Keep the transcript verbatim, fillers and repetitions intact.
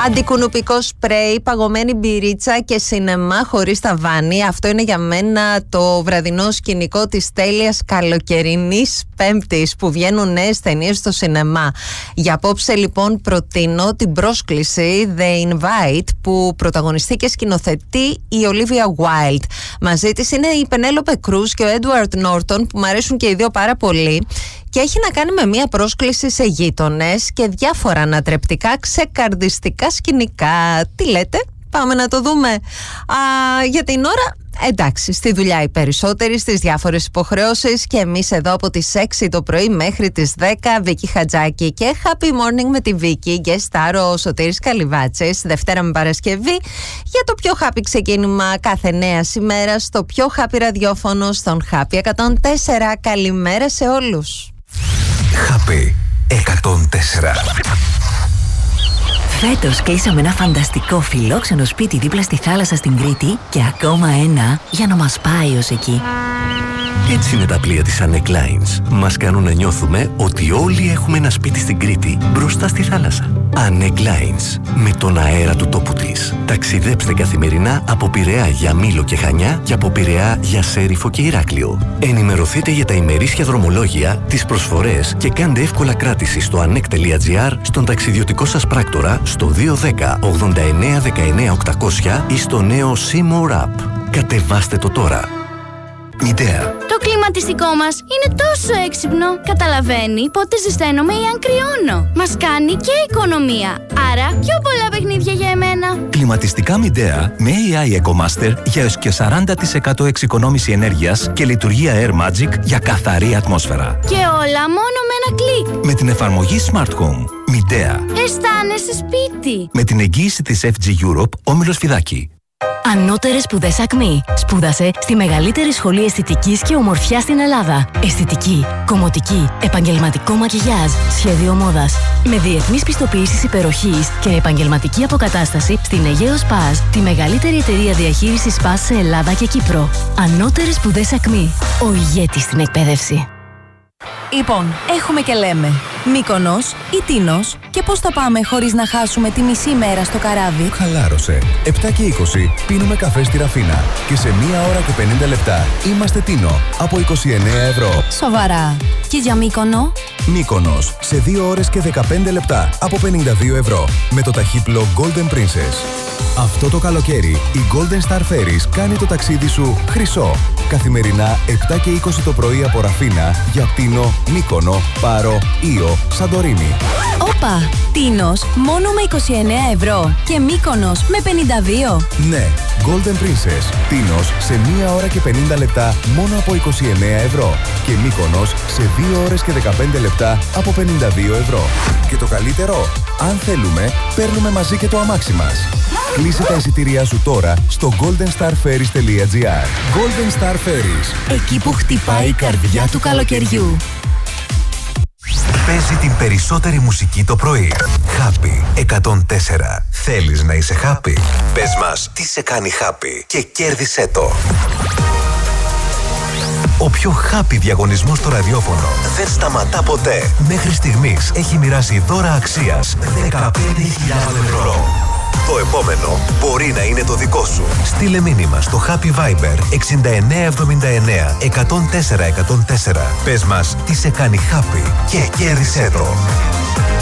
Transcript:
Αντικουνουπικό σπρέι, παγωμένη μπυρίτσα και σινεμά χωρίς ταβάνι. Αυτό είναι για μένα το βραδινό σκηνικό της τέλειας καλοκαιρινής Πέμπτης που βγαίνουν νέες ταινίες στο σινεμά. Για απόψε λοιπόν προτείνω την πρόσκληση The Invite που πρωταγωνιστεί και σκηνοθετεί η Olivia Wilde. Μαζί της είναι η Penelope Cruz και ο Edward Norton που μου αρέσουν και οι δύο πάρα πολύ. Και έχει να κάνει με μία πρόσκληση σε γείτονες και διάφορα ανατρεπτικά ξεκαρδιστικά σκηνικά. Τι λέτε, πάμε να το δούμε. Α, για την ώρα, εντάξει, στη δουλειά οι περισσότεροι, στις διάφορες υποχρεώσεις και εμείς εδώ από τις έξι το πρωί μέχρι τις δέκα, Βίκη Χατζάκη και Happy Morning με τη Βίκη, guest star ο Σωτήρης Καλυβάτσης, Δευτέρα με Παρασκευή, για το πιο happy ξεκίνημα κάθε νέας ημέρας, στο πιο happy ραδιόφωνο, στον Happy εκατόν τέσσερα. Καλημέρα σε όλους. Happy εκατόν τέσσερα. Φέτος κλείσαμε ένα φανταστικό φιλόξενο σπίτι δίπλα στη θάλασσα στην Κρήτη και ακόμα ένα για να μας πάει ως εκεί. Έτσι είναι τα πλοία της Annec Lines. Μας κάνουν να νιώθουμε ότι όλοι έχουμε ένα σπίτι στην Κρήτη μπροστά στη θάλασσα. Annec Lines. Με τον αέρα του τόπου της. Ταξιδέψτε καθημερινά από Πειραιά για Μήλο και Χανιά και από Πειραιά για Σέριφο και Ηράκλειο. Ενημερωθείτε για τα ημερήσια δρομολόγια, τις προσφορές και κάντε εύκολα κράτηση στο annec.gr, στον ταξιδιωτικό σας πράκτορα, στο δύο ένα μηδέν ογδόντα εννέα δεκαεννέα οκτακόσια ή στο νέο C-More App. Κατεβάστε το τώρα. Μητέα. Το κλιματιστικό μας είναι τόσο έξυπνο. Καταλαβαίνει πότε ζεσταίνομαι ή αν κρυώνω. Μας κάνει και οικονομία. Άρα πιο πολλά παιχνίδια για εμένα. Κλιματιστικά Μητέα με έι άι EcoMaster για έως και σαράντα τοις εκατό εξοικονόμηση ενέργειας και λειτουργία Air Magic για καθαρή ατμόσφαιρα. Και όλα μόνο με ένα κλικ. Με την εφαρμογή Smart Home. Μητέα. Αισθάνεσαι σπίτι. Με την εγγύηση της εφ τζι Europe, Όμιλος Φιδάκη. Ανώτερες σπουδές Ακμή. Σπούδασε στη μεγαλύτερη σχολή αισθητικής και ομορφιάς στην Ελλάδα. Αισθητική, κομμωτική, επαγγελματικό μακιγιάζ, σχέδιο μόδας. Με διεθνείς πιστοποιήσεις υπεροχής και επαγγελματική αποκατάσταση στην Αιγαίο Σπάζ, τη μεγαλύτερη εταιρεία διαχείρισης Σπάζ σε Ελλάδα και Κύπρο. Ανώτερες σπουδές Ακμή. Ο ηγέτης στην εκπαίδευση. Λοιπόν, έχουμε και λέμε. Μύκονος ή Τίνος, και πώς θα πάμε χωρίς να χάσουμε τη μισή μέρα στο καράβι. Χαλάρωσε. επτά και είκοσι πίνουμε καφέ στη Ραφίνα και σε μία ώρα και πενήντα λεπτά είμαστε Τίνο από είκοσι εννέα ευρώ. Σοβαρά. Και για Μύκονο? Μύκονος σε δύο ώρες και δεκαπέντε λεπτά από πενήντα δύο ευρώ με το ταχύπλο Golden Princess. Αυτό το καλοκαίρι η Golden Star Ferries κάνει το ταξίδι σου χρυσό. Καθημερινά επτά και είκοσι το πρωί από Ραφίνα για Τίνο, Μύκονο, Πάρο, Ήο, Σαντορίνη. Όπα! Τίνος μόνο με είκοσι εννέα ευρώ και Μύκονος με πενήντα δύο. Ναι, Golden Princess. Τίνος σε μία ώρα και πενήντα λεπτά μόνο από είκοσι εννέα ευρώ και Μύκονος σε δύο ώρες και δεκαπέντε λεπτά από πενήντα δύο ευρώ. Και το καλύτερο, αν θέλουμε, παίρνουμε μαζί και το αμάξι μας. Κλείσε τα εισιτήριά σου τώρα στο goldenstarferries.gr. Golden Star Ferries. Εκεί που χτυπάει η καρδιά του καλοκαιριού. Παίζει την περισσότερη μουσική το πρωί. Happy εκατόν τέσσερα. Θέλεις να είσαι happy? Πες μας τι σε κάνει happy και κέρδισέ το. Ο πιο happy διαγωνισμός στο ραδιόφωνο δεν σταματά ποτέ. Μέχρι στιγμής έχει μοιράσει δώρα αξίας δεκαπέντε χιλιάδες ευρώ. Το επόμενο μπορεί να είναι το δικό σου. Στείλε μήνυμα στο Happy Viber εξήντα εννέα εβδομήντα εννέα εκατόν τέσσερα εκατόν τέσσερα. Πες μας τι σε κάνει happy και κέρδισέ το.